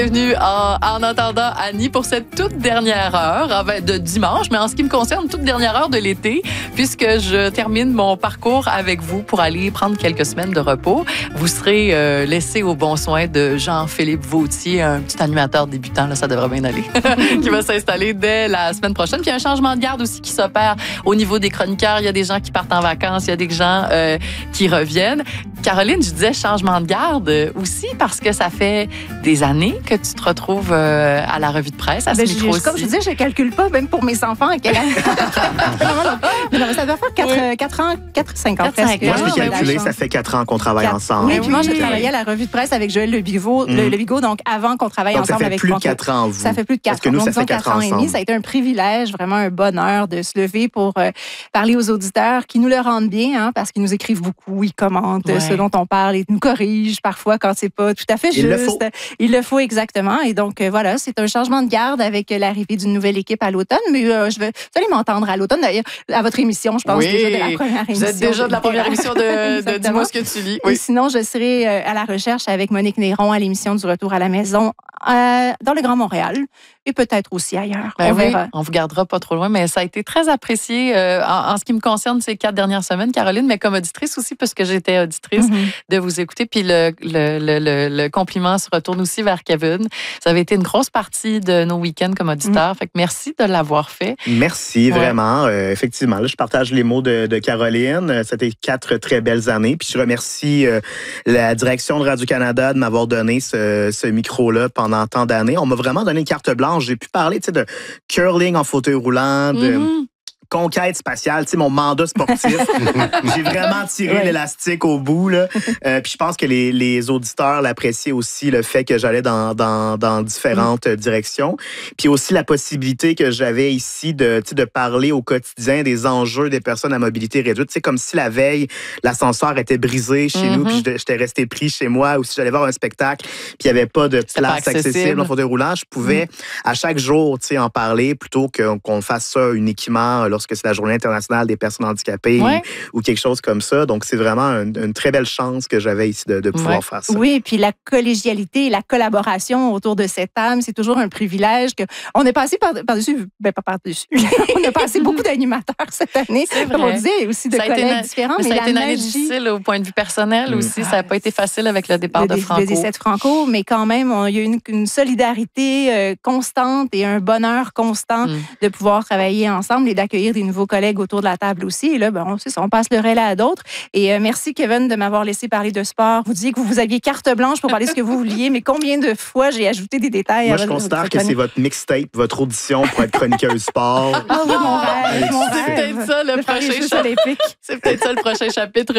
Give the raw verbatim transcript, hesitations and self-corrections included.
Bienvenue en, en attendant Annie pour cette toute dernière heure de dimanche, mais en ce qui me concerne, toute dernière heure de l'été, puisque je termine mon parcours avec vous pour aller prendre quelques semaines de repos. Vous serez euh, laissé au bon soin de Jean-Philippe Vautier, un petit animateur débutant, là, ça devrait bien aller, qui va s'installer dès la semaine prochaine. Puis il y a un changement de garde aussi qui s'opère au niveau des chroniqueurs. Il y a des gens qui partent en vacances, il y a des gens euh, qui reviennent. Caroline, je disais changement de garde aussi parce que ça fait des années que tu te retrouves euh, à la revue de presse, à ce ben, micro-ci. Comme je disais, je ne calcule pas, même pour mes enfants. Quelle année? non, non, ça doit faire quatre ans, quatre, cinq ans presque. Moi, je peux calculer, ça fait quatre ans qu'on travaille quatre. ensemble. Oui, puis moi, j'ai travaillé à la revue de presse avec Joël Lebigot, mm. le Lebigot, donc avant qu'on travaille donc, ensemble ça fait avec plus de quatre ans, vous. Ça fait plus de quatre ans. Parce que nous, donc, ça fait quatre ans et demi. Ça a été un privilège, vraiment un bonheur de se lever pour euh, parler aux auditeurs qui nous le rendent bien, hein, parce qu'ils nous écrivent beaucoup, ils commentent ouais. ce dont on parle, ils nous corrigent parfois quand c'est pas tout à fait juste. Il le faut. Il le faut exactement. Et donc, euh, voilà, c'est un changement de garde avec l'arrivée d'une nouvelle équipe à l'automne. Mais euh, je vais, vous allez m'entendre à l'automne, d'ailleurs, à votre émission, je pense, oui. déjà de la première émission. Vous êtes déjà de la première émission de, de Dis-moi ce que tu lis. Oui. Et sinon, je serai euh, à la recherche avec Monique Néron à l'émission du Retour à la maison euh, dans le Grand Montréal et peut-être aussi ailleurs. Ben on oui, verra. On vous gardera pas trop loin, mais ça a été très apprécié euh, en, en ce qui me concerne ces quatre dernières semaines, Caroline, mais comme auditrice aussi, parce que j'étais auditrice, mm-hmm. de vous écouter. Puis le, le, le, le, le compliment se retourne aussi vers Kevin. Ça avait été une grosse partie de nos week-ends comme auditeur. Mm-hmm. Fait que merci de l'avoir fait. Merci, ouais. vraiment. Euh, effectivement, là, je partage les mots de, de Caroline. C'était quatre très belles années. Puis je remercie euh, la direction de Radio-Canada de m'avoir donné ce, ce micro-là pendant tant d'années. On m'a vraiment donné une carte blanche. J'ai pu parler de curling en fauteuil roulant, de mm-hmm. conquête spatiale, tu sais, mon mandat sportif. J'ai vraiment tiré ouais. l'élastique au bout, là. Euh, puis je pense que les, les auditeurs l'appréciaient aussi, le fait que j'allais dans, dans, dans différentes mm. directions. Puis aussi la possibilité que j'avais ici de, tu sais, de parler au quotidien des enjeux des personnes à mobilité réduite. Tu sais, comme si la veille, l'ascenseur était brisé chez mm-hmm. nous, puis j'étais resté pris chez moi, ou si j'allais voir un spectacle, puis il n'y avait pas de place pas accessible en fauteuil roulant, je pouvais mm. à chaque jour, tu sais, en parler plutôt que, qu'on fasse ça uniquement lorsque c'est la Journée internationale des personnes handicapées ouais. ou, ou quelque chose comme ça. Donc, c'est vraiment une, une très belle chance que j'avais ici de, de pouvoir ouais. faire ça. Oui, et puis la collégialité et la collaboration autour de cette âme, c'est toujours un privilège. Que on est passé par, par-dessus, ben pas par-dessus, on a passé beaucoup d'animateurs cette année, comme on disait, et aussi de ça collègues une, différents. Mais, mais ça a été une année magie... difficile au point de vue personnel mm. aussi. Ça n'a pas été facile avec le départ le, de Franco. Le décès de Franco, mais quand même, il y a eu une, une solidarité euh, constante et un bonheur constant mm. de pouvoir travailler ensemble et d'accueillir des nouveaux collègues autour de la table aussi. Et là, ben, on, on passe le relais à d'autres. Et euh, merci, Kevin, de m'avoir laissé parler de sport. Vous disiez que vous, vous aviez carte blanche pour parler de ce que vous vouliez, mais combien de fois j'ai ajouté des détails? Moi, à je votre, considère votre que c'est votre mixtape, votre audition pour être chroniqueuse sport. Oh, oui, mon rêve, mon c'est rêve. peut-être ça le de prochain chapitre. C'est peut-être ça le prochain chapitre